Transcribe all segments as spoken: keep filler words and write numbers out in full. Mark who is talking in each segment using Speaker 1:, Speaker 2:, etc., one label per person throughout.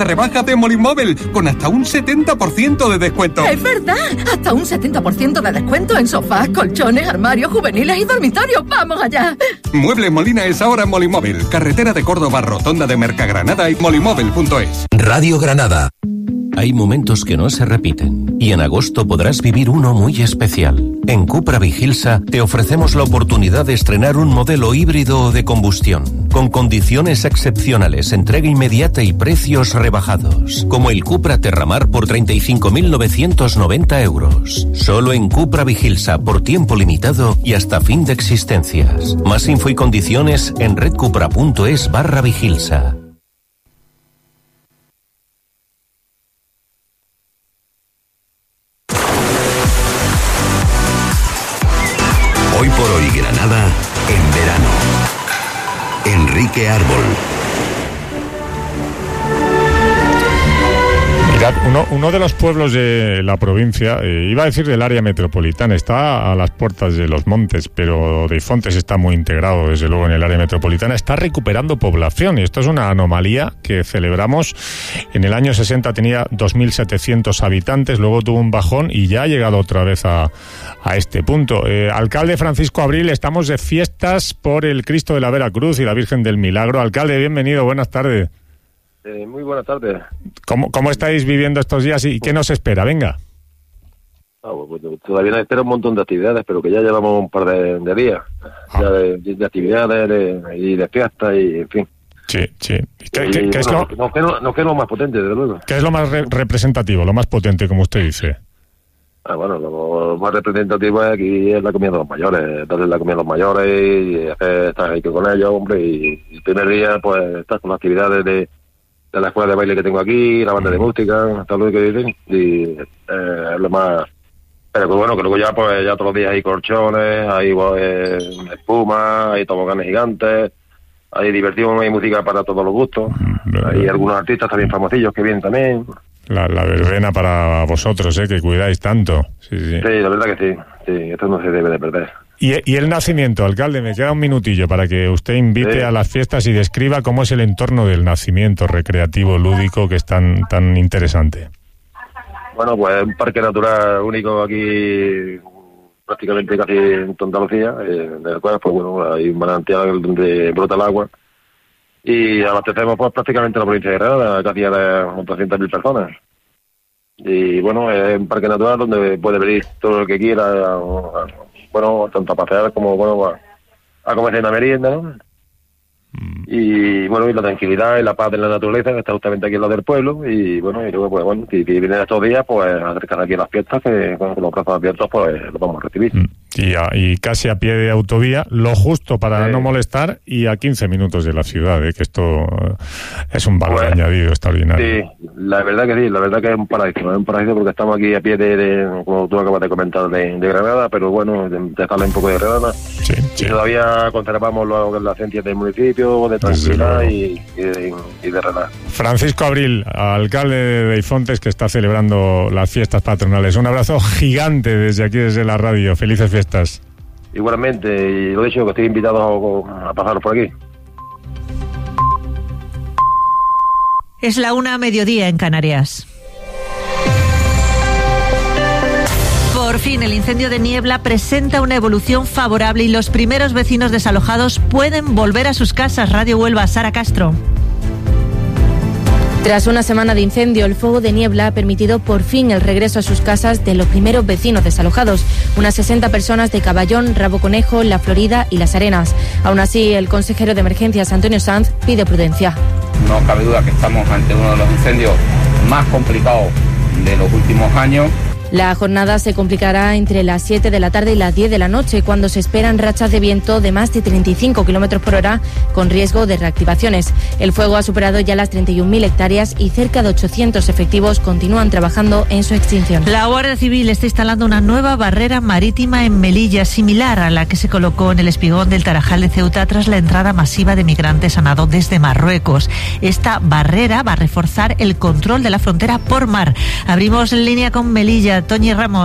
Speaker 1: Rebajas de Molimóvil con hasta un setenta por ciento de descuento.
Speaker 2: ¡Es verdad! Hasta un setenta por ciento de descuento en sofás, colchones, armarios juveniles y dormitorios. ¡Vamos allá!
Speaker 1: Muebles Molina es ahora Molimóvil. Carretera de Córdoba, Rotonda de Mercagranada y molimóvil punto es.
Speaker 3: Radio Granada. Hay momentos que no se repiten y en agosto podrás vivir uno muy especial. En Cupra Vigilsa te ofrecemos la oportunidad de estrenar un modelo híbrido o de combustión, con condiciones excepcionales, entrega inmediata y precios rebajados, como el Cupra Terramar por treinta y cinco mil novecientos noventa euros. Solo en Cupra Vigilsa, por tiempo limitado y hasta fin de existencias. Más info y condiciones en redcupra.es barra Vigilsa.
Speaker 4: Hoy por hoy Granada en verano. Enrique Árbol.
Speaker 5: Mirad, uno, uno de los pueblos de la provincia, eh, iba a decir del área metropolitana, está a las puertas de Los Montes, pero Deifontes está muy integrado, desde luego, en el área metropolitana, está recuperando población, y esto es una anomalía que celebramos. En el año sesenta tenía dos mil setecientos habitantes, luego tuvo un bajón y ya ha llegado otra vez a, a este punto. Eh, alcalde Francisco Abril, estamos de fiestas por el Cristo de la Veracruz y la Virgen del Milagro. Alcalde, bienvenido, buenas tardes.
Speaker 6: Eh, muy buenas tardes.
Speaker 5: ¿Cómo, ¿Cómo estáis viviendo estos días y qué nos espera? Venga.
Speaker 6: Ah, pues, todavía nos espera un montón de actividades, pero que ya llevamos un par de, de días ah. ya de, de actividades de, y de fiestas y en fin.
Speaker 5: Sí, sí. ¿Qué,
Speaker 6: y,
Speaker 5: qué, qué
Speaker 6: bueno,
Speaker 5: es lo...
Speaker 6: no, que no, no que es lo más potente, desde luego.
Speaker 5: ¿Qué es lo más re- representativo, lo más potente, como usted dice?
Speaker 6: Ah, bueno, lo más representativo es aquí es la comida de los mayores, darle la comida a los mayores y hacer, estar ahí con ellos, hombre, y, y el primer día pues estar con las actividades de de la escuela de baile que tengo aquí, la banda de música, todo lo que dicen, y eh, es lo más... Pero que bueno, que luego ya pues ya todos los días hay colchones, hay eh, espuma, hay toboganes gigantes, hay diversión, hay música para todos los gustos, hay algunos artistas también famosillos que vienen también.
Speaker 5: La, la verbena para vosotros, ¿eh? Que cuidáis tanto. Sí, sí.
Speaker 6: Sí, la verdad que sí, sí, esto no se debe de perder.
Speaker 5: Y, y el nacimiento, alcalde, me queda un minutillo para que usted invite sí. a las fiestas y describa cómo es el entorno del nacimiento recreativo, lúdico, que es tan, tan interesante.
Speaker 6: Bueno, pues un parque natural único aquí, prácticamente casi en toda Andalucía, eh, en el cual pues bueno, hay un manantial donde brota el agua y abastecemos pues prácticamente la provincia de Granada, casi a doscientas mil personas. Y bueno, es un parque natural donde puede venir todo lo que quiera, bueno, tanto a pasear como bueno a, a comerse una merienda, ¿no? Mm. Y bueno, y la tranquilidad y la paz de la naturaleza que está justamente aquí en lo del pueblo. Y bueno, y luego pues bueno, si, si vienen estos días, pues acercar aquí a las fiestas, que con los brazos abiertos pues los vamos a recibir.
Speaker 5: Mm. Y, a, y casi a pie de autovía, lo justo para sí. no molestar, y a quince minutos de la ciudad, ¿eh? Que esto es un valor pues, añadido extraordinario.
Speaker 6: Sí, la verdad que sí, la verdad que es un paraíso, es un paraíso porque estamos aquí a pie de, de como tú acabas de comentar, de, de Granada, pero bueno, de, de estarle un poco de Granada.
Speaker 5: Sí, sí.
Speaker 6: Y todavía conservamos lo, la esencia del municipio, de tranquilidad y, y, de, y de Granada.
Speaker 5: Francisco Abril, alcalde de Deifontes, que está celebrando las fiestas patronales. Un abrazo gigante desde aquí, desde la radio. Felices fiestas.
Speaker 6: Igualmente, y lo he dicho, que estoy invitado a, a pasar por aquí.
Speaker 7: Es la una a mediodía en Canarias. Por fin, el incendio de Niebla presenta una evolución favorable y los primeros vecinos desalojados pueden volver a sus casas. Radio Huelva, Sara Castro.
Speaker 8: Tras una semana de incendio, el fuego de Niebla ha permitido por fin el regreso a sus casas de los primeros vecinos desalojados, unas sesenta personas de Caballón, Rabo Conejo, La Florida y Las Arenas. Aún así, el consejero de Emergencias, Antonio Sanz, pide prudencia.
Speaker 9: No cabe duda que estamos ante uno de los incendios más complicados de los últimos años.
Speaker 8: La jornada se complicará entre las siete de la tarde y las diez de la noche, cuando se esperan rachas de viento de más de treinta y cinco kilómetros por hora, con riesgo de reactivaciones. El fuego ha superado ya las treinta y un mil hectáreas y cerca de ochocientos efectivos continúan trabajando en su extinción.
Speaker 7: La Guardia Civil está instalando una nueva barrera marítima en Melilla, similar a la que se colocó en el espigón del Tarajal de Ceuta tras la entrada masiva de migrantes a nado desde Marruecos. Esta barrera va a reforzar el control de la frontera por mar. Abrimos línea con Melilla. Toñi Ramos.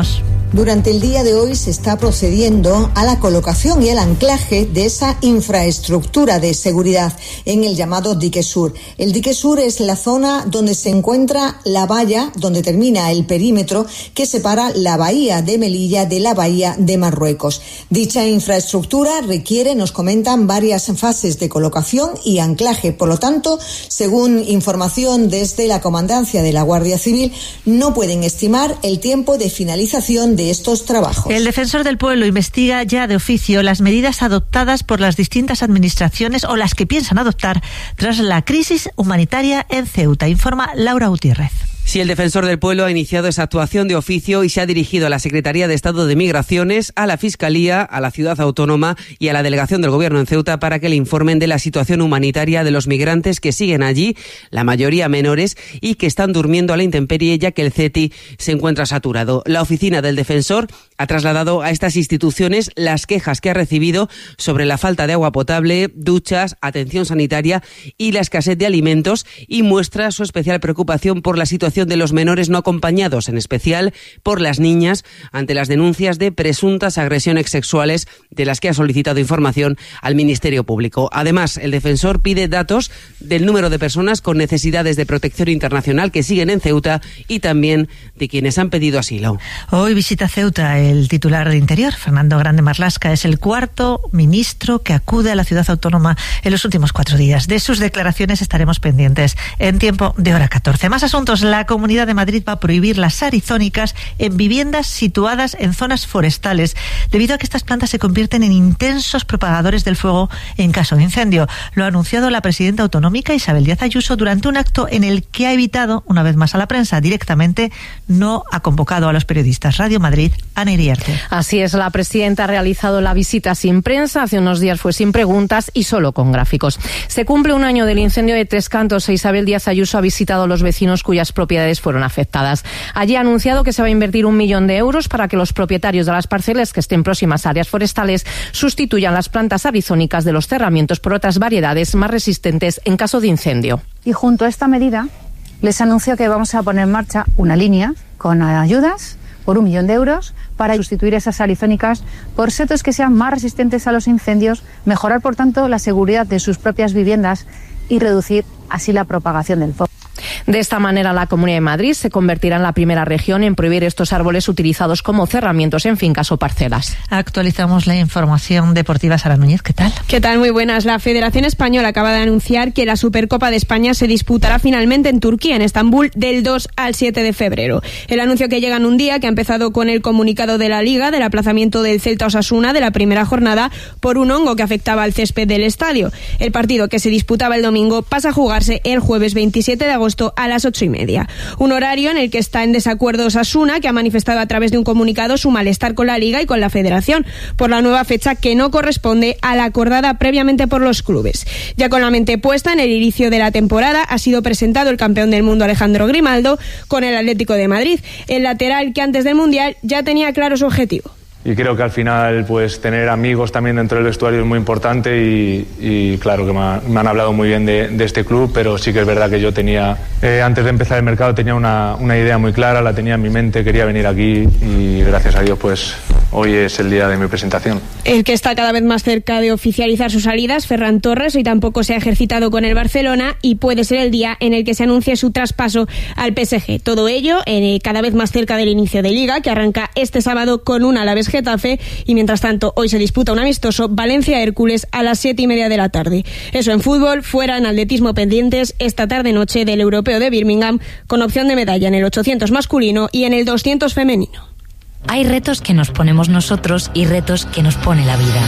Speaker 10: Durante el día de hoy se está procediendo a la colocación y el anclaje de esa infraestructura de seguridad en el llamado dique sur. El dique sur es la zona donde se encuentra la valla, donde termina el perímetro que separa la bahía de Melilla de la bahía de Marruecos. Dicha infraestructura requiere, nos comentan, varias fases de colocación y anclaje. Por lo tanto, según información desde la Comandancia de la Guardia Civil, no pueden estimar el tiempo de finalización de estos trabajos.
Speaker 7: El defensor del pueblo investiga ya de oficio las medidas adoptadas por las distintas administraciones o las que piensan adoptar tras la crisis humanitaria en Ceuta, informa Laura Gutiérrez.
Speaker 11: Sí, el defensor del pueblo ha iniciado esa actuación de oficio y se ha dirigido a la Secretaría de Estado de Migraciones, a la Fiscalía, a la Ciudad Autónoma y a la Delegación del Gobierno en Ceuta para que le informen de la situación humanitaria de los migrantes que siguen allí, la mayoría menores, y que están durmiendo a la intemperie ya que el CETI se encuentra saturado. La oficina del defensor ha trasladado a estas instituciones las quejas que ha recibido sobre la falta de agua potable, duchas, atención sanitaria y la escasez de alimentos, y muestra su especial preocupación por la situación de los menores no acompañados, en especial por las niñas, ante las denuncias de presuntas agresiones sexuales de las que ha solicitado información al Ministerio Público. Además, el defensor pide datos del número de personas con necesidades de protección internacional que siguen en Ceuta y también de quienes han pedido asilo.
Speaker 7: Hoy visita Ceuta el titular de Interior, Fernando Grande Marlaska. Es el cuarto ministro que acude a la ciudad autónoma en los últimos cuatro días. De sus declaraciones estaremos pendientes en Tiempo de Hora catorce. Más asuntos. La Comunidad de Madrid va a prohibir las arizónicas en viviendas situadas en zonas forestales, debido a que estas plantas se convierten en intensos propagadores del fuego en caso de incendio. Lo ha anunciado la presidenta autonómica Isabel Díaz Ayuso durante un acto en el que ha evitado, una vez más a la prensa, directamente no ha convocado a los periodistas. Radio Madrid, Ana Iriarte.
Speaker 12: Así es, la presidenta ha realizado la visita sin prensa, hace unos días fue sin preguntas y solo con gráficos. Se cumple un año del incendio de Tres Cantos e Isabel Díaz Ayuso ha visitado a los vecinos cuyas propiedades fueron afectadas. Allí ha anunciado que se va a invertir un millón de euros para que los propietarios de las parcelas que estén próximas a áreas forestales sustituyan las plantas arizónicas de los cerramientos por otras variedades más resistentes en caso de incendio.
Speaker 13: Y junto a esta medida les anuncio que vamos a poner en marcha una línea con ayudas por un millón de euros para sustituir esas arizónicas por setos que sean más resistentes a los incendios, mejorar por tanto la seguridad de sus propias viviendas y reducir así la propagación del fuego.
Speaker 12: De esta manera, la Comunidad de Madrid se convertirá en la primera región en prohibir estos árboles utilizados como cerramientos en fincas o parcelas.
Speaker 7: Actualizamos la información deportiva. Sara Núñez, ¿qué tal?
Speaker 14: ¿Qué tal? Muy buenas. La Federación Española acaba de anunciar que la Supercopa de España se disputará finalmente en Turquía, en Estambul, del dos al siete de febrero. El anuncio que llega en un día que ha empezado con el comunicado de la Liga del aplazamiento del Celta Osasuna de la primera jornada por un hongo que afectaba al césped del estadio. El partido, que se disputaba el domingo, pasa a jugarse el jueves veintisiete de agosto a las ocho y media. Un horario en el que está en desacuerdo Osasuna, que ha manifestado a través de un comunicado su malestar con la Liga y con la Federación por la nueva fecha que no corresponde a la acordada previamente por los clubes. Ya con la mente puesta en el inicio de la temporada, ha sido presentado el campeón del mundo Alejandro Grimaldo con el Atlético de Madrid, el lateral que antes del Mundial ya tenía claro su objetivo.
Speaker 15: Y creo que al final pues tener amigos también dentro del vestuario es muy importante y, y claro que me, ha, me han hablado muy bien de, de este club, pero sí que es verdad que yo tenía, eh, antes de empezar el mercado tenía una, una idea muy clara, la tenía en mi mente, quería venir aquí y gracias a Dios pues hoy es el día de mi presentación.
Speaker 14: El que está cada vez más cerca de oficializar sus salidas, Ferran Torres, hoy tampoco se ha ejercitado con el Barcelona y puede ser el día en el que se anuncie su traspaso al P S G. Todo ello eh, cada vez más cerca del inicio de Liga, que arranca este sábado con un Alavés Getafe, y mientras tanto hoy se disputa un amistoso Valencia-Hércules a las siete y media de la tarde. Eso en fútbol. Fuera, en atletismo, pendientes esta tarde-noche del Europeo de Birmingham, con opción de medalla en el ochocientos masculino y en el doscientos femenino.
Speaker 16: Hay retos que nos ponemos nosotros y retos que nos pone la vida.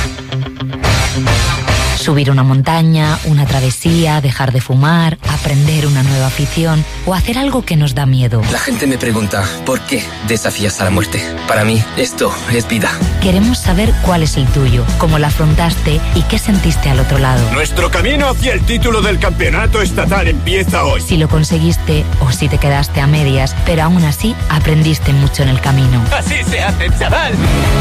Speaker 16: Subir una montaña, una travesía, dejar de fumar, aprender una nueva afición o hacer algo que nos da miedo.
Speaker 17: La gente me pregunta, ¿por qué desafías a la muerte? Para mí, esto es vida.
Speaker 16: Queremos saber cuál es el tuyo, cómo la afrontaste y qué sentiste al otro lado.
Speaker 18: Nuestro camino hacia el título del campeonato estatal empieza hoy.
Speaker 16: Si lo conseguiste o si te quedaste a medias, pero aún así aprendiste mucho en el camino.
Speaker 18: Así se hace, chaval.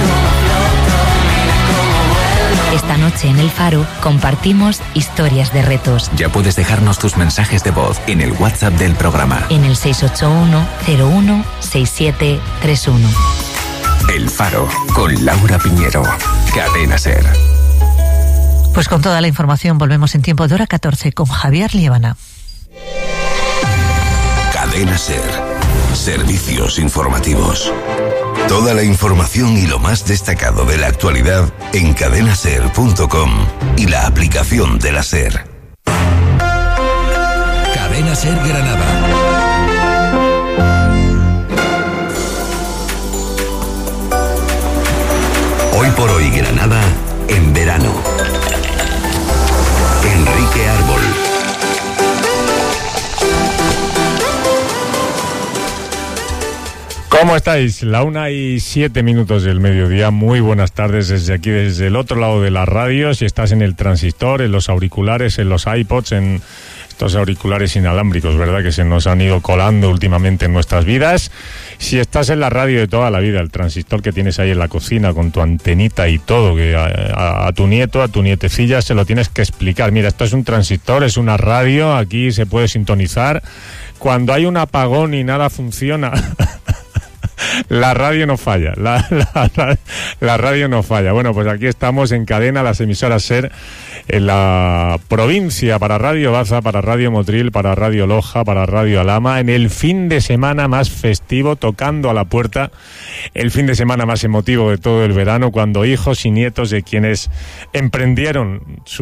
Speaker 16: Esta noche en El Faro compartimos historias de retos.
Speaker 4: Ya puedes dejarnos tus mensajes de voz en el WhatsApp del programa.
Speaker 16: En el seis ocho uno cero uno seis siete tres uno.
Speaker 19: El Faro, con Laura Piñero. Cadena SER.
Speaker 7: Pues con toda la información volvemos en tiempo de hora catorce con Javier Liébana.
Speaker 20: Cadena SER. Servicios informativos. Toda la información y lo más destacado de la actualidad en cadena ser punto com y la aplicación de la SER. Cadena SER Granada. Hoy por hoy Granada en verano. Enrique Árbol.
Speaker 5: ¿Cómo estáis? La una y siete minutos del mediodía. Muy buenas tardes desde aquí, desde el otro lado de la radio. Si estás en el transistor, en los auriculares, en los iPods, en estos auriculares inalámbricos, ¿verdad? Que se nos han ido colando últimamente en nuestras vidas. Si estás en la radio de toda la vida, el transistor que tienes ahí en la cocina con tu antenita y todo, que a, a, a tu nieto, a tu nietecilla se lo tienes que explicar. Mira, esto es un transistor, es una radio, aquí se puede sintonizar. Cuando hay un apagón y nada funciona... La radio no falla, la, la, la radio no falla. Bueno, pues aquí estamos en cadena, las emisoras SER, en la provincia, para Radio Baza, para Radio Motril, para Radio Loja, para Radio Alhama, en el fin de semana más festivo, tocando a la puerta, el fin de semana más emotivo de todo el verano, cuando hijos y nietos de quienes emprendieron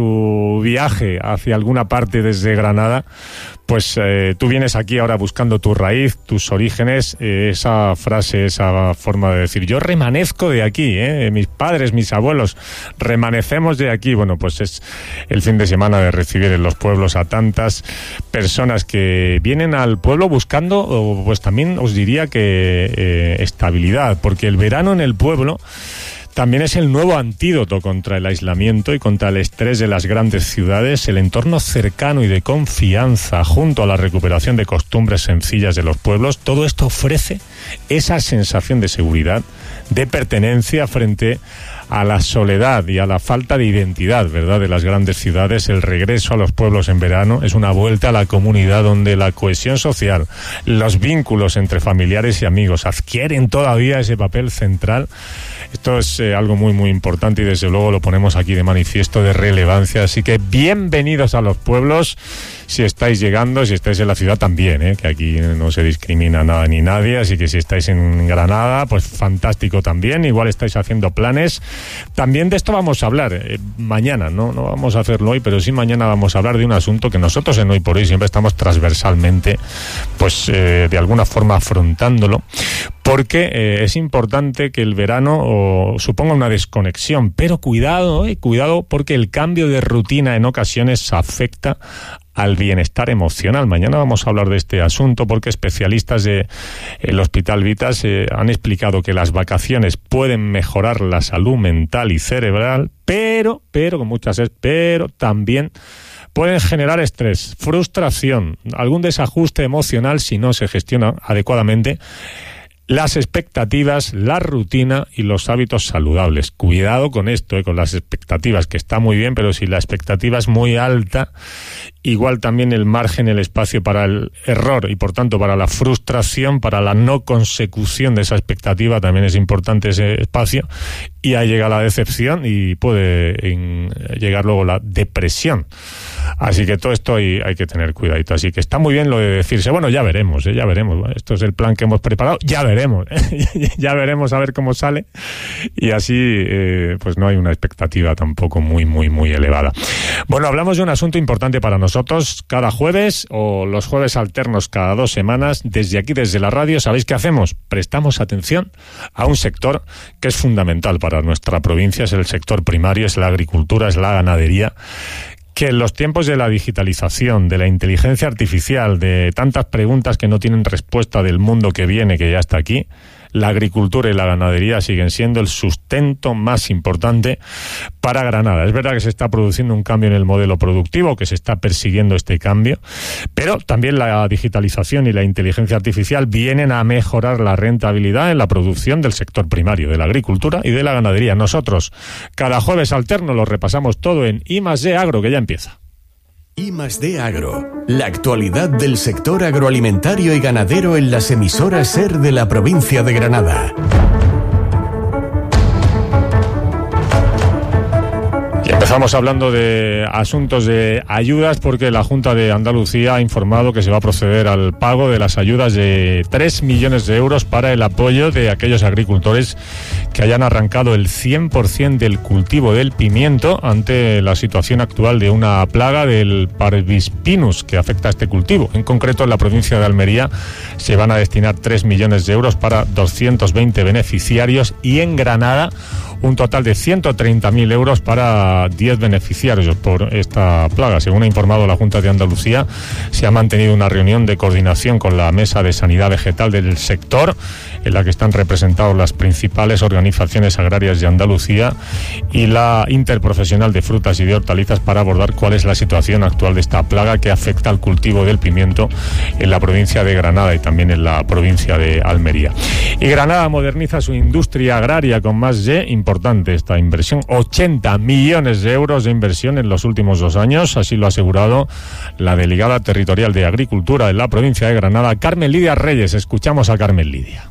Speaker 5: su viaje hacia alguna parte desde Granada, pues eh, tú vienes aquí ahora buscando tu raíz, tus orígenes, eh, esa frase, esa forma de decir, yo remanezco de aquí, eh, mis padres, mis abuelos, remanecemos de aquí. Bueno, pues es el fin de semana de recibir en los pueblos a tantas personas que vienen al pueblo buscando, pues también os diría que eh, estabilidad, porque el verano en el pueblo también es el nuevo antídoto contra el aislamiento y contra el estrés de las grandes ciudades. El entorno cercano y de confianza, junto a la recuperación de costumbres sencillas de los pueblos, todo esto ofrece esa sensación de seguridad, de pertenencia frente a la soledad y a la falta de identidad, ¿verdad?, de las grandes ciudades. El regreso a los pueblos en verano es una vuelta a la comunidad donde la cohesión social, los vínculos entre familiares y amigos adquieren todavía ese papel central. Esto es eh, algo muy muy importante y desde luego lo ponemos aquí de manifiesto, de relevancia. Así que bienvenidos a los pueblos, si estáis llegando, si estáis en la ciudad también, ¿eh? Que aquí no se discrimina nada ni nadie, así que si estáis en Granada, pues fantástico también, igual estáis haciendo planes. También de esto vamos a hablar eh, mañana, ¿no? No vamos a hacerlo hoy, pero sí mañana vamos a hablar de un asunto que nosotros en Hoy por Hoy siempre estamos transversalmente, pues eh, de alguna forma afrontándolo, porque eh, es importante que el verano o, suponga una desconexión, pero cuidado, eh, cuidado, porque el cambio de rutina en ocasiones afecta al bienestar emocional. Mañana vamos a hablar de este asunto porque especialistas del Hospital Vitas eh, han explicado que las vacaciones pueden mejorar la salud mental y cerebral, pero, pero, con muchas es, pero también pueden generar estrés, frustración, algún desajuste emocional si no se gestiona adecuadamente las expectativas, la rutina y los hábitos saludables. Cuidado con esto, eh, con las expectativas, que está muy bien, pero si la expectativa es muy alta, igual también el margen, el espacio para el error y por tanto para la frustración, para la no consecución de esa expectativa, también es importante ese espacio, y ahí llega la decepción y puede en, llegar luego la depresión. Así que todo esto hay, hay que tener cuidadito. Así que está muy bien lo de decirse, bueno, ya veremos, eh, ya veremos, esto es el plan que hemos preparado, ya veremos, eh, ya veremos a ver cómo sale, y así eh, pues no hay una expectativa tampoco muy, muy, muy elevada. Bueno, hablamos de un asunto importante para nosotros cada jueves, o los jueves alternos cada dos semanas. Desde aquí, desde la radio, ¿sabéis qué hacemos? Prestamos atención a un sector que es fundamental para nuestra provincia, es el sector primario, es la agricultura, es la ganadería, que en los tiempos de la digitalización, de la inteligencia artificial, de tantas preguntas que no tienen respuesta del mundo que viene, que ya está aquí, la agricultura y la ganadería siguen siendo el sustento más importante para Granada. Es verdad que se está produciendo un cambio en el modelo productivo, que se está persiguiendo este cambio, pero también la digitalización y la inteligencia artificial vienen a mejorar la rentabilidad en la producción del sector primario, de la agricultura y de la ganadería. Nosotros, cada jueves alterno, lo repasamos todo en I más D Agro, que ya empieza.
Speaker 20: I más D Agro, la actualidad del sector agroalimentario y ganadero en las emisoras SER de la provincia de Granada.
Speaker 5: Empezamos hablando de asuntos de ayudas porque la Junta de Andalucía ha informado que se va a proceder al pago de las ayudas de tres millones de euros para el apoyo de aquellos agricultores que hayan arrancado el cien por ciento del cultivo del pimiento ante la situación actual de una plaga del Parvispinus que afecta a este cultivo. En concreto, en la provincia de Almería se van a destinar tres millones de euros para doscientos veinte beneficiarios y en Granada un total de ciento treinta mil euros para diez beneficiarios por esta plaga. Según ha informado la Junta de Andalucía, se ha mantenido una reunión de coordinación con la Mesa de Sanidad Vegetal del sector, en la que están representados las principales organizaciones agrarias de Andalucía y la Interprofesional de Frutas y de Hortalizas para abordar cuál es la situación actual de esta plaga que afecta al cultivo del pimiento en la provincia de Granada y también en la provincia de Almería. Y Granada moderniza su industria agraria con más de importante esta inversión, ochenta millones de euros de inversión en los últimos dos años, así lo ha asegurado la delegada territorial de Agricultura en la provincia de Granada, Carmen Lidia Reyes. Escuchamos a Carmen Lidia.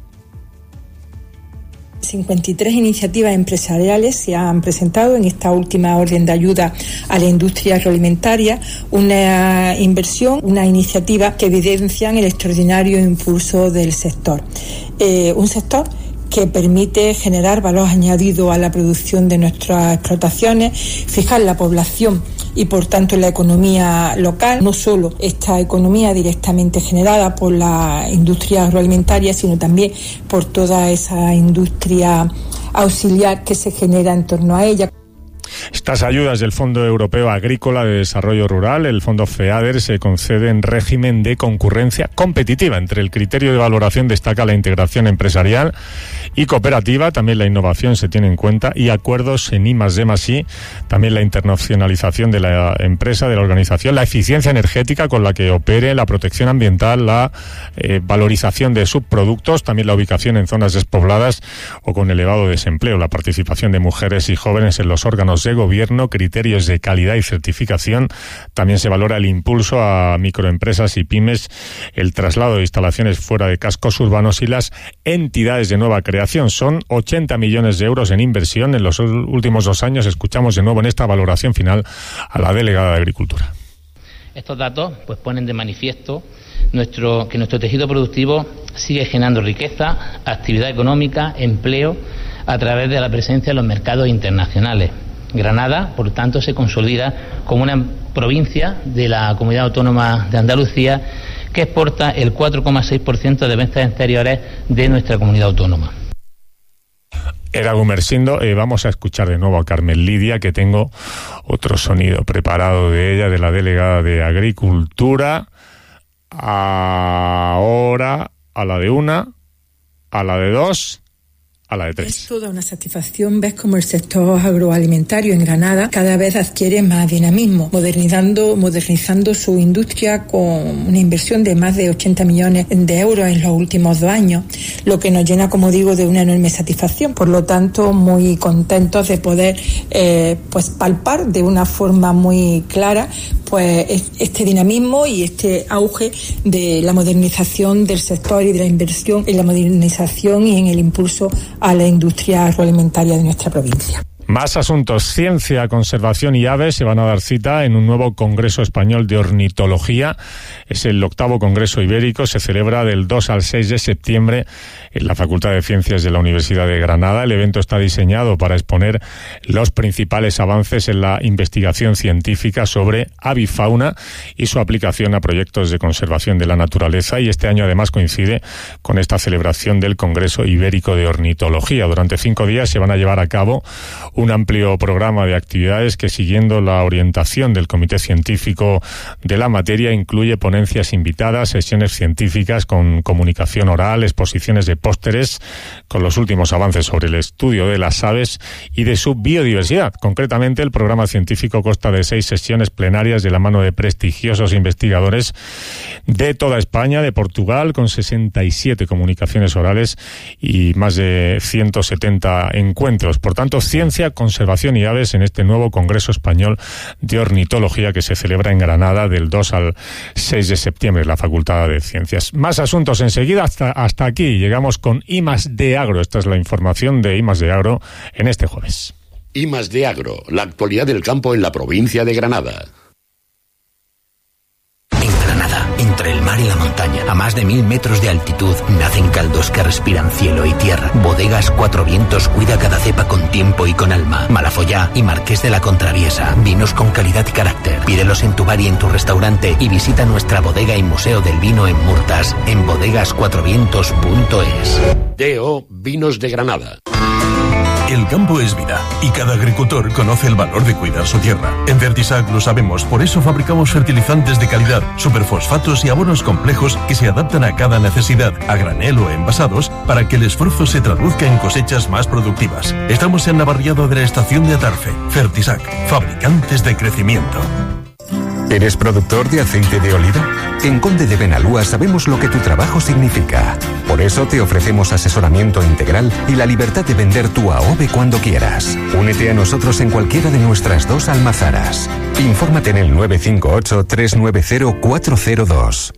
Speaker 21: cincuenta y tres iniciativas empresariales se han presentado en esta última orden de ayuda a la industria agroalimentaria, una inversión, una iniciativa que evidencian el extraordinario impulso del sector. Eh, un sector que permite generar valor añadido a la producción de nuestras explotaciones, fijar la población y por tanto la economía local, no solo esta economía directamente generada por la industria agroalimentaria, sino también por toda esa industria auxiliar que se genera en torno a ella.
Speaker 5: Estas ayudas del Fondo Europeo Agrícola de Desarrollo Rural, el Fondo FEADER, se concede en régimen de concurrencia competitiva. Entre el criterio de valoración destaca la integración empresarial y cooperativa, también la innovación se tiene en cuenta y acuerdos en I más D más I, también la internacionalización de la empresa, de la organización, la eficiencia energética con la que opere, la protección ambiental, la eh, valorización de subproductos, también la ubicación en zonas despobladas o con elevado desempleo, la participación de mujeres y jóvenes en los órganos de gobierno, criterios de calidad y certificación. También se valora el impulso a microempresas y pymes, el traslado de instalaciones fuera de cascos urbanos y las entidades de nueva creación. Son ochenta millones de euros en inversión en los últimos dos años. Escuchamos de nuevo en esta valoración final a la delegada de Agricultura.
Speaker 22: Estos datos pues ponen de manifiesto nuestro, que nuestro tejido productivo sigue generando riqueza, actividad económica, empleo a través de la presencia en los mercados internacionales. Granada, por tanto, se consolida como una provincia de la Comunidad Autónoma de Andalucía que exporta el cuatro coma seis por ciento de ventas exteriores de nuestra comunidad autónoma.
Speaker 5: Era Gumersindo. Eh, vamos a escuchar de nuevo a Carmen Lidia, que tengo otro sonido preparado de ella, de la delegada de Agricultura. Ahora a la de una, a la de dos, a la de tres.
Speaker 21: Es toda una satisfacción ver cómo el sector agroalimentario en Granada cada vez adquiere más dinamismo, modernizando, modernizando su industria con una inversión de más de ochenta millones de euros en los últimos dos años, lo que nos llena, como digo, de una enorme satisfacción. Por lo tanto, muy contentos de poder eh, pues palpar de una forma muy clara pues este dinamismo y este auge de la modernización del sector y de la inversión en la modernización y en el impulso a la industria agroalimentaria de nuestra provincia.
Speaker 5: Más asuntos. Ciencia, conservación y aves se van a dar cita en un nuevo Congreso Español de Ornitología. Es el octavo Congreso Ibérico. Se celebra del dos al seis de septiembre en la Facultad de Ciencias de la Universidad de Granada. El evento está diseñado para exponer los principales avances en la investigación científica sobre avifauna y su aplicación a proyectos de conservación de la naturaleza. Y este año además coincide con esta celebración del Congreso Ibérico de Ornitología. Durante cinco días se van a llevar a cabo un amplio programa de actividades que, siguiendo la orientación del Comité Científico de la materia, incluye ponencias invitadas, sesiones científicas con comunicación oral, exposiciones de pósteres con los últimos avances sobre el estudio de las aves y de su biodiversidad. Concretamente, el programa científico consta de seis sesiones plenarias de la mano de prestigiosos investigadores de toda España, de Portugal, con sesenta y siete comunicaciones orales y más de ciento setenta encuentros. Por tanto, ciencia, conservación y aves en este nuevo Congreso Español de Ornitología que se celebra en Granada del dos al seis de septiembre en la Facultad de Ciencias. Más asuntos enseguida. Hasta, hasta aquí llegamos con I más D Agro. Esta es la información de I más D Agro en este jueves.
Speaker 1: I más D Agro, la actualidad del campo en la provincia de Granada.
Speaker 2: En Granada, entre el mar y la montaña, a más de mil metros de altitud, nacen caldos que respiran cielo y tierra. Bodegas Cuatro Vientos cuida cada cepa con tiempo y con alma. Malafollá y Marqués de la Contraviesa, vinos con calidad y carácter. Pídelos en tu bar y en tu restaurante y visita nuestra bodega y museo del vino en Murtas, en bodegas cuatro vientos punto es.
Speaker 1: D O Vinos de Granada.
Speaker 23: El campo es vida y cada agricultor conoce el valor de cuidar su tierra. En Fertisac lo sabemos, por eso fabricamos fertilizantes de calidad, superfosfatos y abonos complejos que se adaptan a cada necesidad, a granel o envasados, para que el esfuerzo se traduzca en cosechas más productivas. Estamos en Navarriado de la estación de Atarfe. Fertisac, fabricantes de crecimiento.
Speaker 19: ¿Eres productor de aceite de oliva? En Conde de Benalúa sabemos lo que tu trabajo significa. Por eso te ofrecemos asesoramiento integral y la libertad de vender tu A O V E cuando quieras. Únete a nosotros en cualquiera de nuestras dos almazaras. Infórmate en el nueve cinco ocho, tres nueve cero, cuatro cero dos.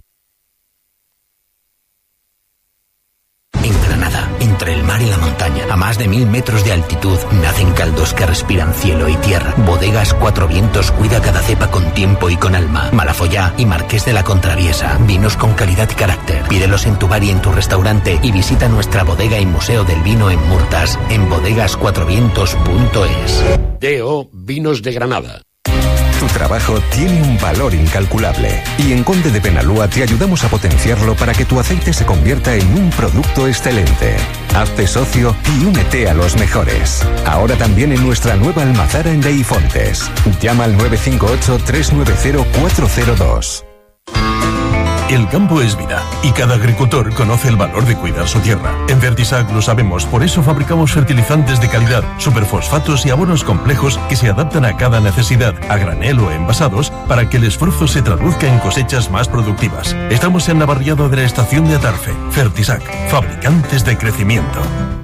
Speaker 2: En Granada, entre el mar y la montaña, a más de mil metros de altitud, nacen caldos que respiran cielo y tierra. Bodegas Cuatro Vientos cuida cada cepa con tiempo y con alma. Malafollá y Marqués de la Contraviesa, vinos con calidad y carácter. Pídelos en tu bar y en tu restaurante y visita nuestra bodega y museo del vino en Murtas, en bodegas cuatro vientos punto es.
Speaker 1: D O Vinos de Granada.
Speaker 19: Tu trabajo tiene un valor incalculable y en Conde de Benalúa te ayudamos a potenciarlo para que tu aceite se convierta en un producto excelente. Hazte socio y únete a los mejores. Ahora también en nuestra nueva almazara en Deifontes. Llama al nueve cinco ocho, tres nueve cero, cuatro cero dos.
Speaker 23: El campo es vida y cada agricultor conoce el valor de cuidar su tierra. En Fertisac lo sabemos, por eso fabricamos fertilizantes de calidad, superfosfatos y abonos complejos que se adaptan a cada necesidad, a granel o envasados, para que el esfuerzo se traduzca en cosechas más productivas. Estamos en Navarriado de la estación de Atarfe. Fertisac, fabricantes de crecimiento.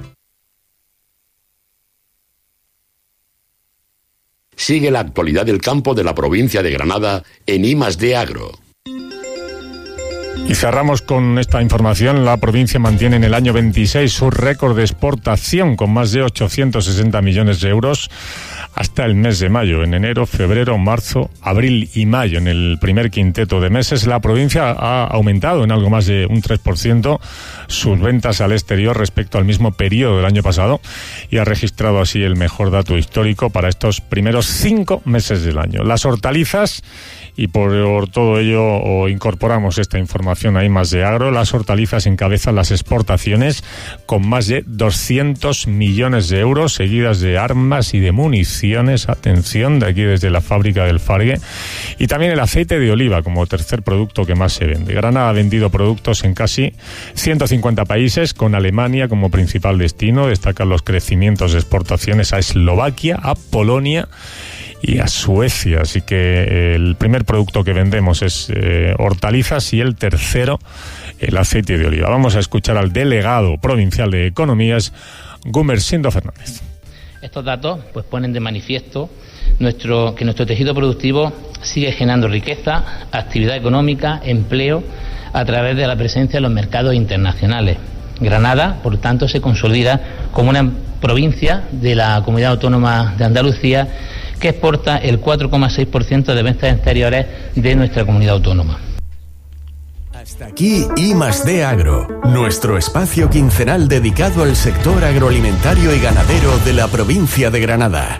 Speaker 1: Sigue la actualidad del campo de la provincia de Granada en I más D Agro.
Speaker 5: Y cerramos con esta información. La provincia mantiene en el año veintiséis su récord de exportación con más de ochocientos sesenta millones de euros hasta el mes de mayo. En enero, febrero, marzo, abril y mayo, en el primer quinteto de meses, la provincia ha aumentado en algo más de un tres por ciento sus ventas al exterior respecto al mismo periodo del año pasado y ha registrado así el mejor dato histórico para estos primeros cinco meses del año. Las hortalizas, y por todo ello incorporamos esta información ahí más de agro, las hortalizas encabezan las exportaciones con más de doscientos millones de euros, seguidas de armas y de municiones, atención, de aquí desde la fábrica del Fargue, y también el aceite de oliva como tercer producto que más se vende. Granada ha vendido productos en casi ciento cincuenta países, con Alemania como principal destino. Destacan los crecimientos de exportaciones a Eslovaquia, a Polonia y a Suecia. Así que el primer producto que vendemos es eh, hortalizas y el tercero el aceite de oliva. Vamos a escuchar al delegado provincial de Economías, Gumersindo Fernández.
Speaker 22: Estos datos pues ponen de manifiesto nuestro, que nuestro tejido productivo sigue generando riqueza, actividad económica, empleo a través de la presencia en los mercados internacionales. Granada, por tanto, se consolida como una provincia de la Comunidad Autónoma de Andalucía que exporta el cuatro coma seis por ciento de ventas exteriores de nuestra comunidad autónoma.
Speaker 24: Hasta aquí I más D Agro, nuestro espacio quincenal dedicado al sector agroalimentario y ganadero de la provincia de Granada.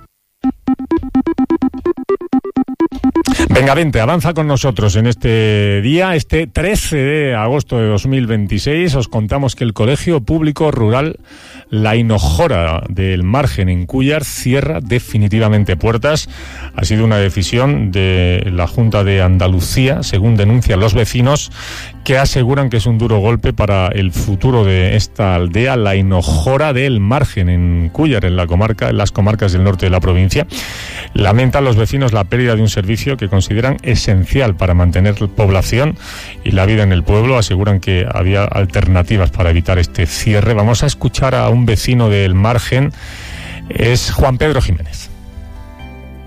Speaker 5: Venga, vente, avanza con nosotros en este día, este trece de agosto de dos mil veintiséis. Os contamos que el Colegio Público Rural La Hinojora del Margen en Cúllar cierra definitivamente puertas. Ha sido una decisión de la Junta de Andalucía, según denuncian los vecinos, que aseguran que es un duro golpe para el futuro de esta aldea, La Hinojora del Margen en Cúllar, en la comarca, en las comarcas del norte de la provincia. Lamentan los vecinos la pérdida de un servicio que consideran esencial para mantener la población y la vida en el pueblo. Aseguran que había alternativas para evitar este cierre. Vamos a escuchar a un vecino del Margen, es Juan Pedro Jiménez.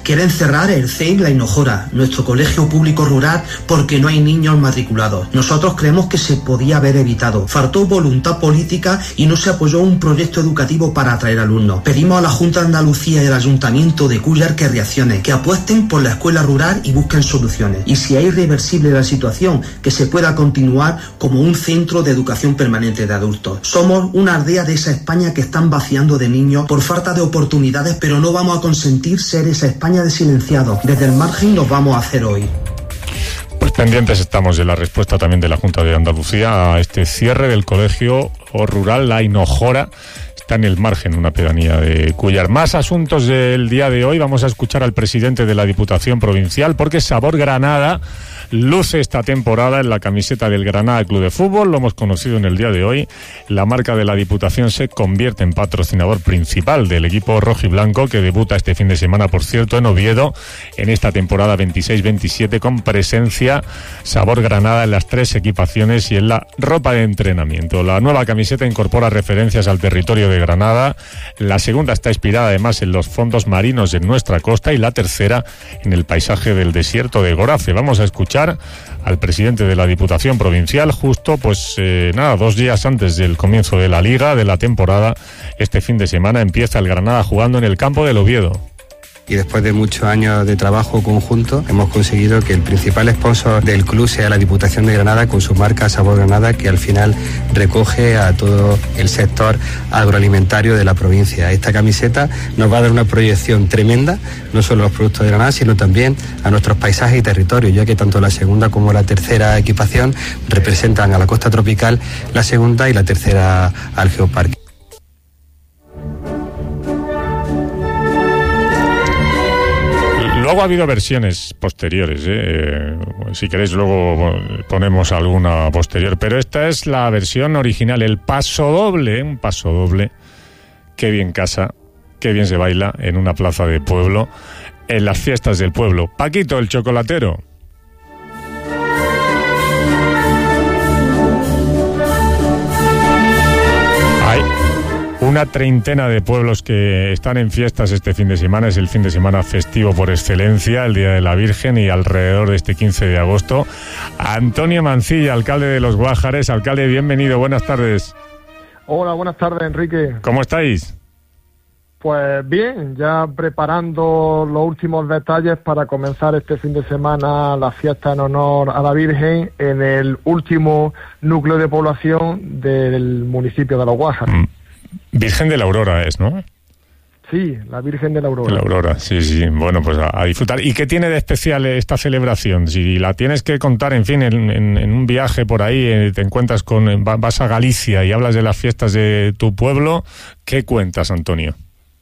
Speaker 3: Quieren cerrar el C E I La Hinojora, nuestro colegio público rural, porque no hay niños matriculados. Nosotros creemos que se podía haber evitado. Faltó voluntad política y no se apoyó un proyecto educativo para atraer alumnos. Pedimos a la Junta de Andalucía y al Ayuntamiento de Cúllar que reaccionen, que apuesten por la escuela rural y busquen soluciones. Y si es irreversible la situación, que se pueda continuar como un centro de educación permanente de adultos. Somos una aldea de esa España que están vaciando de niños por falta de oportunidades, pero no vamos a consentir ser esa España de silenciados. Desde el margen nos vamos a hacer hoy.
Speaker 5: Pues pendientes estamos de la respuesta también de la Junta de Andalucía a este cierre del colegio rural La Hinojora. Está en el margen, una pedanía de Cúllar. Más asuntos del día de hoy. Vamos a escuchar al presidente de la Diputación Provincial, porque Sabor Granada luce esta temporada en la camiseta del Granada Club de Fútbol. Lo hemos conocido en el día de hoy. La marca de la Diputación se convierte en patrocinador principal del equipo rojiblanco, que debuta este fin de semana, por cierto, en Oviedo, en esta temporada veintiséis veintisiete, con presencia Sabor Granada en las tres equipaciones y en la ropa de entrenamiento. La nueva camiseta incorpora referencias al territorio de Granada. La segunda está inspirada además en los fondos marinos de nuestra costa, y la tercera en el paisaje del desierto de Gorace. Vamos a escuchar al presidente de la Diputación Provincial justo, pues eh, nada, dos días antes del comienzo de la Liga, de la temporada. Este fin de semana empieza el Granada jugando en el campo del Oviedo.
Speaker 6: Y después de muchos años de trabajo conjunto, hemos conseguido que el principal sponsor del club sea la Diputación de Granada, con su marca Sabor Granada, que al final recoge a todo el sector agroalimentario de la provincia. Esta camiseta nos va a dar una proyección tremenda, no solo a los productos de Granada, sino también a nuestros paisajes y territorios, ya que tanto la segunda como la tercera equipación representan a la costa tropical, la segunda y la tercera al geoparque.
Speaker 5: Luego ha habido versiones posteriores, ¿eh? Si queréis luego ponemos alguna posterior, pero esta es la versión original, el paso doble, un paso doble. Qué bien casa, qué bien se baila en una plaza de pueblo, en las fiestas del pueblo. Paquito, el chocolatero. Una treintena de pueblos que están en fiestas este fin de semana. Es el fin de semana festivo por excelencia, el Día de la Virgen, y alrededor de este quince de agosto. Antonio Mancilla, alcalde de Los Guájares. Alcalde, bienvenido, buenas tardes.
Speaker 8: Hola, buenas tardes, Enrique.
Speaker 5: ¿Cómo estáis?
Speaker 8: Pues bien, ya preparando los últimos detalles para comenzar este fin de semana la fiesta en honor a la Virgen en el último núcleo de población del municipio de Los Guájares. Mm.
Speaker 5: Virgen de la Aurora es, ¿no?
Speaker 8: Sí, la Virgen de la Aurora.
Speaker 5: La Aurora, sí, sí. Bueno, pues a, a disfrutar. ¿Y qué tiene de especial esta celebración? Si la tienes que contar, en fin, en, en, en un viaje por ahí, eh, te encuentras con, vas a Galicia y hablas de las fiestas de tu pueblo, ¿qué cuentas, Antonio?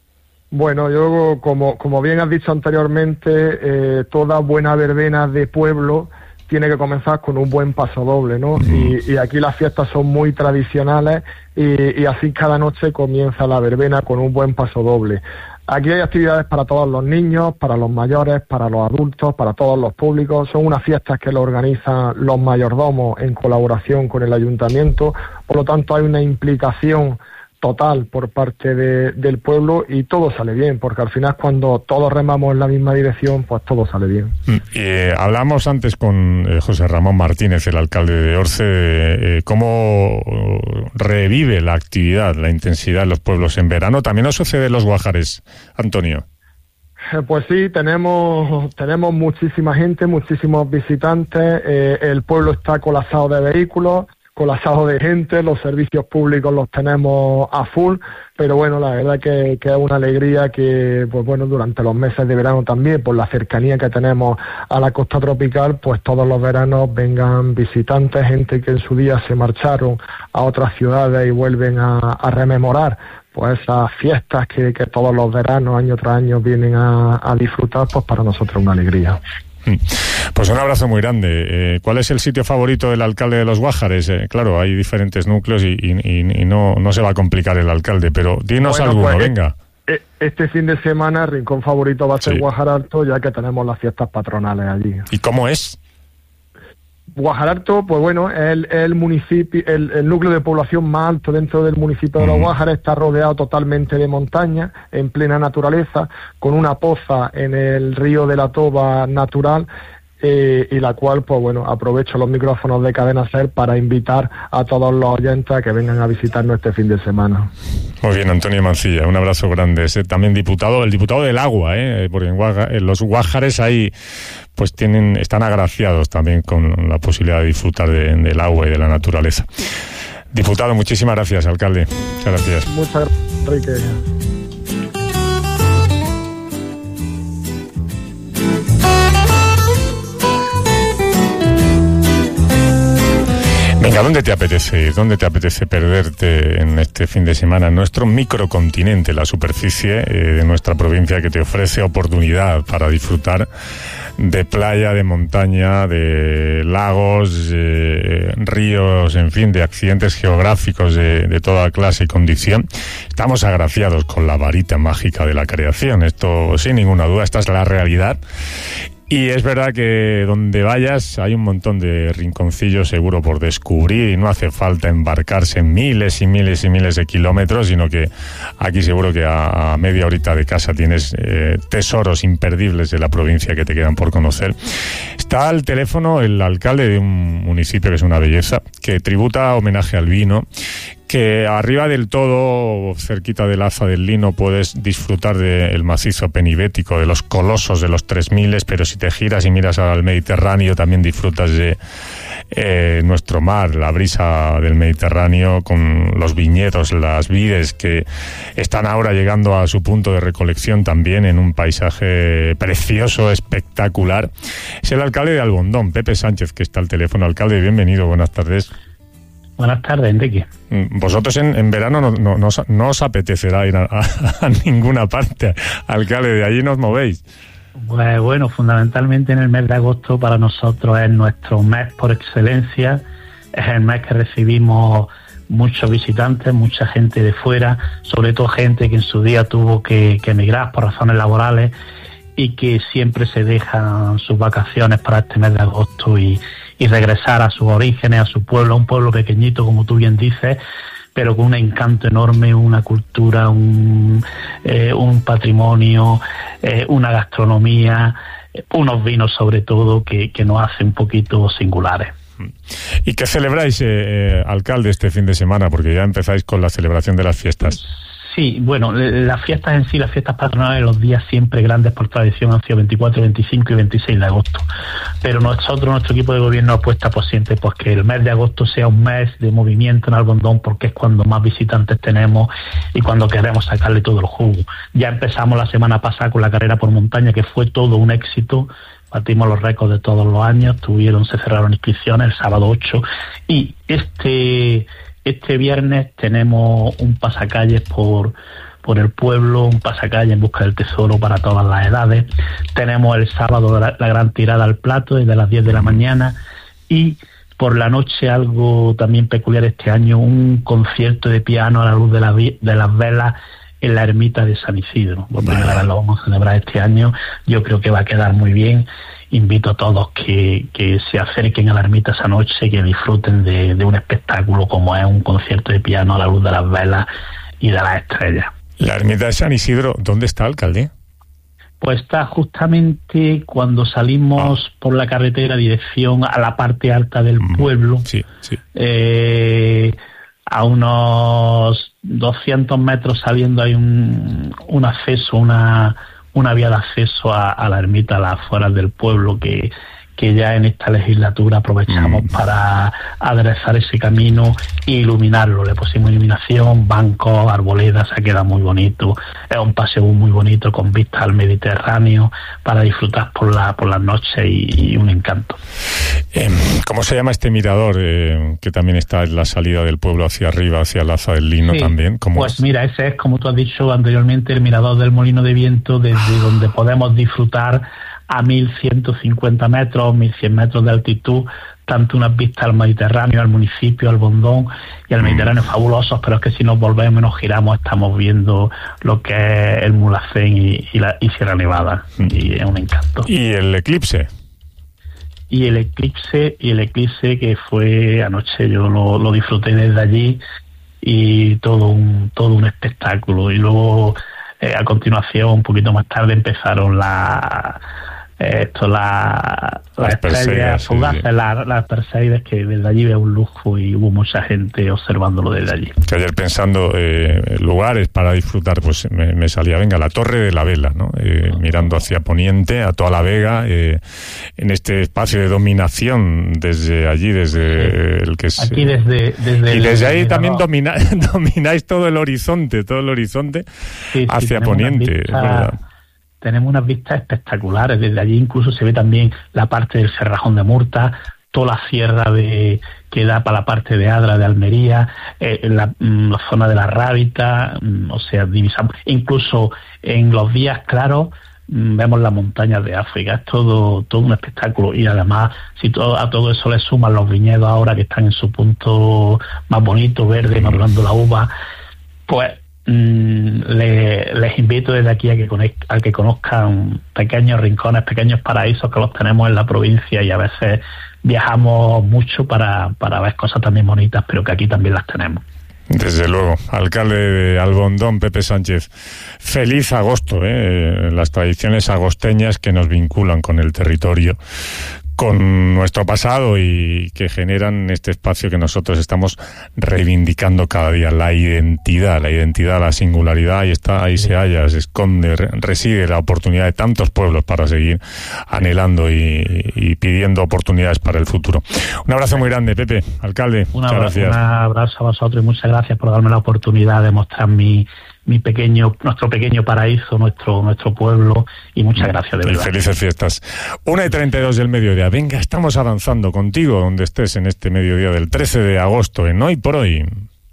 Speaker 8: Bueno, yo, como, como bien has dicho anteriormente, eh, toda buena verbena de pueblo tiene que comenzar con un buen paso doble, ¿no? Mm. Y, y aquí las fiestas son muy tradicionales y, y así cada noche comienza la verbena con un buen paso doble. Aquí hay actividades para todos los niños, para los mayores, para los adultos, para todos los públicos. Son unas fiestas que lo organizan los mayordomos en colaboración con el ayuntamiento. Por lo tanto, hay una implicación total por parte de, del pueblo y todo sale bien, porque al final cuando todos remamos en la misma dirección, pues todo sale bien.
Speaker 5: Eh, hablamos antes con eh, José Ramón Martínez, el alcalde de Orce, de eh, cómo revive la actividad, la intensidad en los pueblos en verano. También nos sucede en Los Guájares, Antonio.
Speaker 8: Pues sí, tenemos tenemos muchísima gente, muchísimos visitantes, eh, el pueblo está colapsado de vehículos, colapsado de gente, los servicios públicos los tenemos a full, pero bueno, la verdad que, que es una alegría que, pues bueno, durante los meses de verano también, por la cercanía que tenemos a la costa tropical, pues todos los veranos vengan visitantes, gente que en su día se marcharon a otras ciudades y vuelven a, a rememorar pues esas fiestas que, que todos los veranos, año tras año, vienen a, a disfrutar, pues para nosotros es una alegría.
Speaker 5: Pues un abrazo muy grande. Eh, ¿Cuál es el sitio favorito del alcalde de Los Guájares? Eh, claro, hay diferentes núcleos y, y, y no, no se va a complicar el alcalde, pero dinos bueno, alguno, pues, venga.
Speaker 8: Este fin de semana el rincón favorito va a ser sí. Guájar Alto, ya que tenemos las fiestas patronales allí.
Speaker 5: ¿Y cómo es?
Speaker 8: Guajaralto, pues bueno, es el, el municipio, el, el núcleo de población más alto dentro del municipio de Los Guájares, está rodeado totalmente de montaña, en plena naturaleza, con una poza en el río de la Toba natural, eh, y la cual, pues bueno, aprovecho los micrófonos de Cadena SER para invitar a todos los oyentes a que vengan a visitarnos este fin de semana.
Speaker 5: Muy bien, Antonio Mancilla, un abrazo grande. Es también diputado, el diputado del agua, ¿eh? Porque en, Guaja, en los Guájares hay, pues tienen, están agraciados también con la posibilidad de disfrutar de, del agua y de la naturaleza. Diputado, muchísimas gracias, alcalde. Muchas gracias.
Speaker 8: Muchas gracias, Enrique.
Speaker 5: Venga, ¿dónde te apetece ir? ¿Dónde te apetece perderte en este fin de semana? En nuestro microcontinente, la superficie eh, de nuestra provincia, que te ofrece oportunidad para disfrutar de playa, de montaña, de lagos, eh, ríos, en fin, de accidentes geográficos de, de toda clase y condición. Estamos agraciados con la varita mágica de la creación. Esto, sin ninguna duda, esta es la realidad. Y es verdad que donde vayas hay un montón de rinconcillos seguro por descubrir y no hace falta embarcarse en miles y miles y miles de kilómetros, sino que aquí seguro que a, a media horita de casa tienes eh, tesoros imperdibles de la provincia que te quedan por conocer. Está al teléfono el alcalde de un municipio que es una belleza, que tributa homenaje al vino, que arriba del todo, cerquita del Aza del Lino, puedes disfrutar del macizo penibético, de los colosos de los tres miles, pero si te giras y miras al Mediterráneo también disfrutas de eh, nuestro mar, la brisa del Mediterráneo, con los viñedos, las vides que están ahora llegando a su punto de recolección también en un paisaje precioso, espectacular. Es el alcalde de Albondón, Pepe Sánchez, que está al teléfono. Alcalde, bienvenido, buenas tardes.
Speaker 9: Buenas tardes, Enrique.
Speaker 5: Vosotros en, en verano no, no, no, no os apetecerá ir a, a, a ninguna parte, alcalde, de allí nos movéis.
Speaker 9: Pues bueno, fundamentalmente en el mes de agosto para nosotros es nuestro mes por excelencia, es el mes que recibimos muchos visitantes, mucha gente de fuera, sobre todo gente que en su día tuvo que, que emigrar por razones laborales y que siempre se dejan sus vacaciones para este mes de agosto y y regresar a sus orígenes, a su pueblo, a un pueblo pequeñito, como tú bien dices, pero con un encanto enorme, una cultura, un, eh, un patrimonio, eh, una gastronomía, eh, unos vinos sobre todo que, que nos hacen un poquito singulares.
Speaker 5: ¿Y qué celebráis, eh, eh, alcalde, este fin de semana? Porque ya empezáis con la celebración de las fiestas.
Speaker 9: Sí, bueno, las fiestas en sí, las fiestas patronales, los días siempre grandes por tradición han sido veinticuatro, veinticinco y veintiséis de agosto. Pero nosotros, nuestro equipo de gobierno apuesta por siempre pues que el mes de agosto sea un mes de movimiento en Albondón, porque es cuando más visitantes tenemos y cuando queremos sacarle todo el jugo. Ya empezamos la semana pasada con la carrera por montaña, que fue todo un éxito. Batimos los récords de todos los años, tuvieron, se cerraron inscripciones el sábado ocho y este... Este viernes tenemos un pasacalles por, por el pueblo, un pasacalles en busca del tesoro para todas las edades. Tenemos el sábado la, la gran tirada al plato desde las diez de la mañana y por la noche, algo también peculiar este año, un concierto de piano a la luz de, la, de las velas en la ermita de San Isidro. Por primera vez lo vamos a celebrar este año. Yo creo que va a quedar muy bien. Invito a todos que, que se acerquen a la ermita esa noche, que disfruten de, de un espectáculo como es un concierto de piano a la luz de las velas y de las estrellas.
Speaker 5: La ermita de San Isidro, ¿dónde está, alcalde?
Speaker 9: Pues está justamente cuando salimos ah. por la carretera dirección a la parte alta del mm. pueblo.
Speaker 5: Sí, sí.
Speaker 9: Eh, a unos doscientos metros saliendo hay un, un acceso, una... una vía de acceso a, a la ermita, a las afueras del pueblo, que, que ya en esta legislatura aprovechamos mm. para aderezar ese camino e iluminarlo. Le pusimos iluminación, bancos, arboledas, se queda muy bonito. Es un paseo muy bonito con vista al Mediterráneo para disfrutar por la por las noches y, y un encanto.
Speaker 5: Eh, ¿Cómo se llama este mirador eh, que también está en la salida del pueblo hacia arriba, hacia el Aza del Lino sí, también? ¿Cómo
Speaker 9: pues
Speaker 5: es?
Speaker 9: Mira, ese es, como tú has dicho anteriormente, el mirador del Molino de Viento, desde donde podemos disfrutar a mil ciento cincuenta metros, mil cien metros de altitud, tanto unas vistas al Mediterráneo, al municipio, al Bondón y al Mediterráneo fabulosos, pero es que si nos volvemos y nos giramos estamos viendo lo que es el Mulhacén y, y, la, y Sierra Nevada, y es un encanto.
Speaker 5: ¿Y el eclipse?
Speaker 9: y el eclipse y el eclipse que fue anoche, yo lo, lo disfruté desde allí y todo un todo un espectáculo. Y luego eh, a continuación, un poquito más tarde, empezaron la esto la las estrellas fugaces, sí, sí. las la Perseides, que desde allí veo un lujo y hubo mucha gente observándolo desde allí.
Speaker 5: Que ayer pensando eh, lugares para disfrutar, pues me, me salía, venga, la Torre de la Vela, ¿no? Eh, mirando hacia Poniente, a toda la Vega, eh, en este espacio de dominación desde allí, desde sí. el que es...
Speaker 9: Aquí desde... desde
Speaker 5: y desde ahí
Speaker 9: el,
Speaker 5: también domina, domináis todo el horizonte, todo el horizonte sí, hacia
Speaker 9: sí,
Speaker 5: Poniente,
Speaker 9: vista,
Speaker 5: es verdad.
Speaker 9: Tenemos unas vistas espectaculares. Desde allí incluso se ve también la parte del Cerrajón de Murta, toda la sierra de que da para la parte de Adra, de Almería, eh, la, la zona de la Rábita, o sea, divisamos. Incluso en los días claros vemos las montañas de África. Es todo todo un espectáculo. Y además, si todo, a todo eso le suman los viñedos ahora que están en su punto más bonito, verde, madurando la uva, pues Le, les invito desde aquí a que, a que conozcan pequeños rincones, pequeños paraísos que los tenemos en la provincia, y a veces viajamos mucho para, para ver cosas también bonitas, pero que aquí también las tenemos.
Speaker 5: Desde luego. Alcalde de Albondón, Pepe Sánchez, feliz agosto, ¿eh? Las tradiciones agosteñas que nos vinculan con el territorio, con nuestro pasado, y que generan este espacio que nosotros estamos reivindicando cada día, la identidad, la identidad, la singularidad. Ahí está, ahí se halla, se esconde, reside la oportunidad de tantos pueblos para seguir anhelando y, y pidiendo oportunidades para el futuro. Un abrazo muy grande, Pepe, alcalde.
Speaker 9: Un
Speaker 5: muchas
Speaker 9: abrazo,
Speaker 5: gracias.
Speaker 9: Un abrazo a vosotros y muchas gracias por darme la oportunidad de mostrar mi mi pequeño, nuestro pequeño paraíso, nuestro nuestro pueblo, y muchas gracias, de verdad.
Speaker 5: Y felices fiestas. Una y treinta y dos del mediodía. Venga, estamos avanzando contigo donde estés en este mediodía del trece de agosto, en Hoy por Hoy.